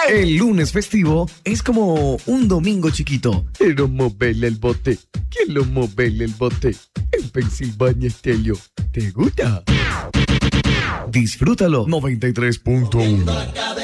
El lunes festivo es como un domingo chiquito. Quiero moverle el bote. Quiero moverle el bote. En Pensilvania Estéreo. ¿Te gusta? Disfrútalo. 93.1.